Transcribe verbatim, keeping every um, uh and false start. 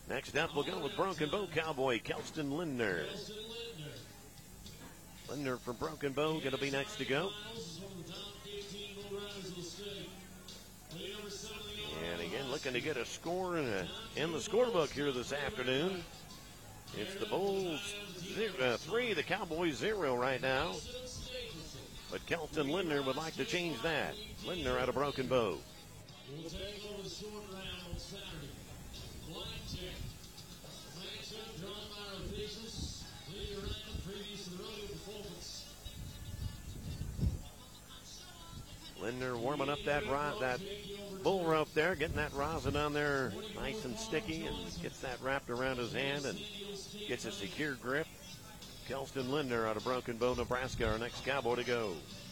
Next up, we'll go with Broken Bow Cowboy, Kelston Lindner. Lindner from Broken Bow going to be next to go. And again, looking to get a score in, a, in the scorebook here this afternoon. It's the Bulls zero, uh, three, the Cowboys zero right now. But Kelston Lindner would like to change that. Lindner out of Broken Bow. Lindner warming up that ro- that bull rope there, getting that rosin on there nice and sticky, and gets that wrapped around his hand and gets a secure grip. Kelston Lindner out of Broken Bow, Nebraska, our next Cowboy to go.